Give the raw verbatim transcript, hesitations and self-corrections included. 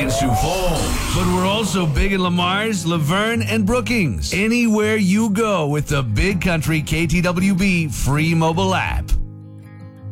in Sioux Falls. But we're also big in Lamar's, Laverne, and Brookings. Anywhere you go with the Big Country K T W B free mobile app.